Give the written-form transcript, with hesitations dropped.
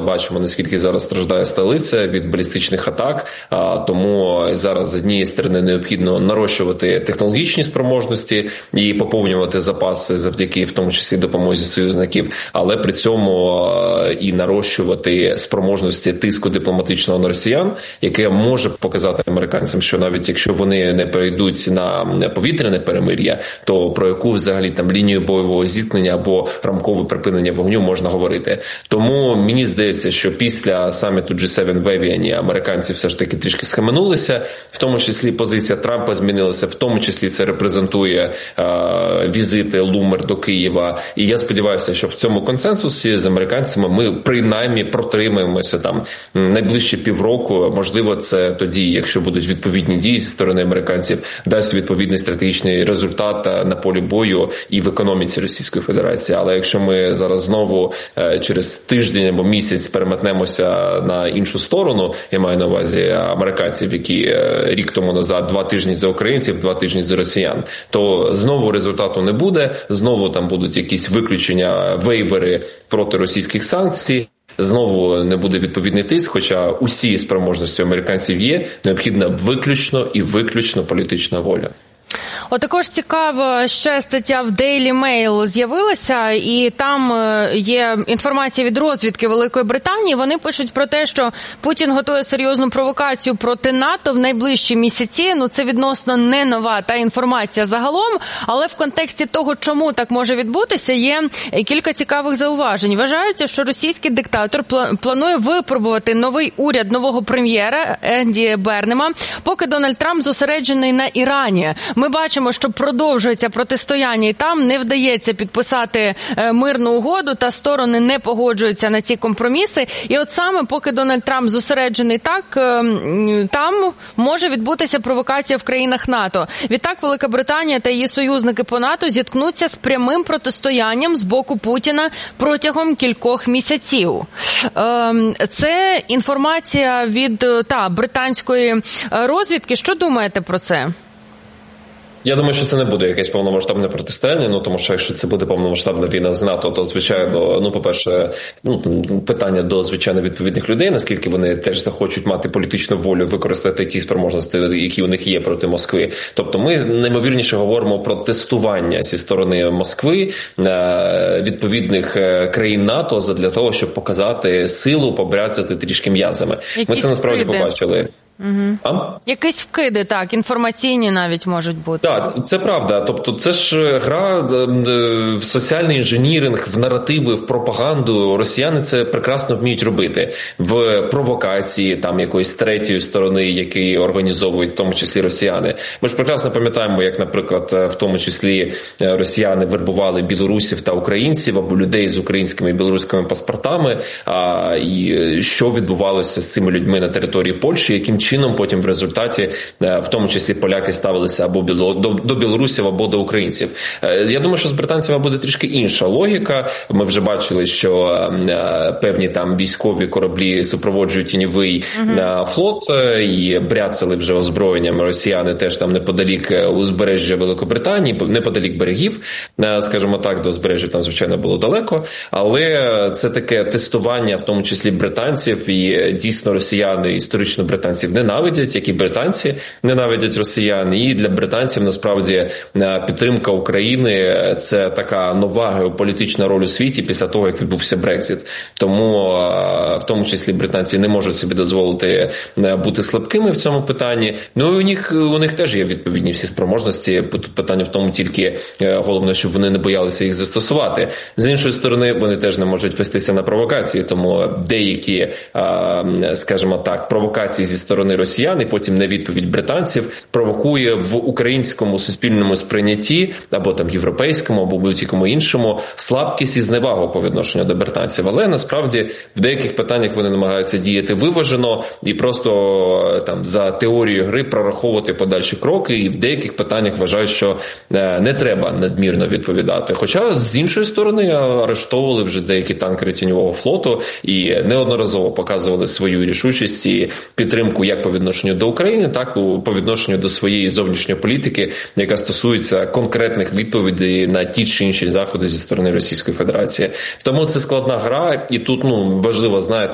бачимо, наскільки зараз страждає столиця від балістичних атак, тому зараз з однієї сторони необхідно нарощувати технологічні спроможності і поповнювати запаси завдяки, в тому числі, допомозі союзників, але при цьому і нарощувати спроможності тиску дипломатичного на росіян, яке може показати американцям, що навіть якщо вони не перейдуть на повітряне перемир'я, то про яку взагалі там лінію бойового зіткнення або рамкове припинення вогню можна говорити. Тому мені здається, що після саміту G7 в Евіані американці все ж таки трішки схаменулися, в тому числі позиція Трампа змінилася, в тому числі це репрезентує візити Лумер до Києва. І я сподіваюся, що в цьому консенсусі з американцями ми принаймні протримаємося там найближчі півроку. Можливо, це тоді, якщо будуть відповідні дії зі сторони американців, дасть відповідний стратегічний результат на полі бою і в економіці Російської Федерації. Але якщо ми зараз знову через тиждень або місяць переметнемося на іншу сторону, я маю на увазі американців, які рік тому назад 2 тижні за українців, 2 тижні за росіян, то знову результату не буде, знову там будуть якісь виключення, вейвери проти російських санкцій, знову не буде відповідний тиск, хоча усі спроможності американців є, необхідна виключно політична воля. Також цікаво, ще стаття в Daily Mail з'явилася, і там є інформація від розвідки Великої Британії. Вони пишуть про те, що Путін готує серйозну провокацію проти НАТО в найближчі місяці. Це відносно не нова та інформація загалом, але в контексті того, чому так може відбутися, є кілька цікавих зауважень. Вважається, що російський диктатор планує випробувати новий уряд нового прем'єра Енді Бернема, поки Дональд Трамп зосереджений на Ірані. Ми бачимо, що продовжується протистояння, і там не вдається підписати мирну угоду, та сторони не погоджуються на ці компроміси. І от саме поки Дональд Трамп зосереджений так, там може відбутися провокація в країнах НАТО. Відтак Велика Британія та її союзники по НАТО зіткнуться з прямим протистоянням з боку Путіна протягом кількох місяців. Це інформація від британської розвідки. Що думаєте про це? Я думаю, що це не буде якесь повномасштабне протистояння, тому що якщо це буде повномасштабна війна з НАТО, то, звичайно, по-перше, питання до, звичайно, відповідних людей, наскільки вони теж захочуть мати політичну волю використати ті спроможності, які у них є проти Москви. Тобто ми наймовірніше говоримо про тестування зі сторони Москви відповідних країн НАТО задля того, щоб показати силу, побряцати трішки м'язами. Ми це насправді побачили. Якісь вкиди, так, інформаційні навіть можуть бути. Так, це правда. Тобто це ж гра в соціальний інженіринг, в наративи, в пропаганду. Росіяни це прекрасно вміють робити. В провокації там якоїсь третьої сторони, які організовують, в тому числі росіяни. Ми ж прекрасно пам'ятаємо, як, наприклад, в тому числі росіяни вербували білорусів та українців або людей з українськими і білоруськими паспортами, і що відбувалося з цими людьми на території Польщі, яким чином потім в результаті, в тому числі, поляки ставилися або до білорусів, або до українців. Я думаю, що з британцями буде трішки інша логіка. Ми вже бачили, що певні там військові кораблі супроводжують тіньовий флот і бряцали вже озброєнням росіяни теж там неподалік узбережжя Великобританії, неподалік берегів, скажімо так, до узбережжя там, звичайно, було далеко, але це таке тестування, в тому числі британців, і дійсно росіяни, історично британців ненавидять, як і британці ненавидять росіян. І для британців, насправді, підтримка України – це така нова геополітична роль у світі після того, як відбувся Брекзит. Тому, в тому числі, британці не можуть собі дозволити бути слабкими в цьому питанні. Ну, і у них теж є відповідні всі спроможності. Тут питання в тому тільки, головне, щоб вони не боялися їх застосувати. З іншої сторони, вони теж не можуть вестися на провокації, тому деякі, скажімо так, провокації зі сторони росіян і потім на відповідь британців провокує в українському суспільному сприйнятті, або там європейському, або будь-якому іншому, слабкість і зневагу по відношенню до британців. Але насправді в деяких питаннях вони намагаються діяти виважено і просто там за теорією гри прораховувати подальші кроки, і в деяких питаннях вважають, що не треба надмірно відповідати. Хоча з іншої сторони арештовували вже деякі танкери тіньового флоту і неодноразово показували свою рішучість і підтримку як по відношенню до України, так і по відношенню до своєї зовнішньої політики, яка стосується конкретних відповідей на ті чи інші заходи зі сторони Російської Федерації. Тому це складна гра, і тут важливо,